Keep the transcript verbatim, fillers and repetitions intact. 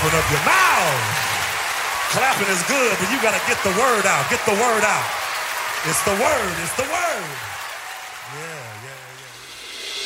open up your mouth. Clapping is good, but you got to get the word out. Get the word out. It's the word. It's the word. Yeah, yeah.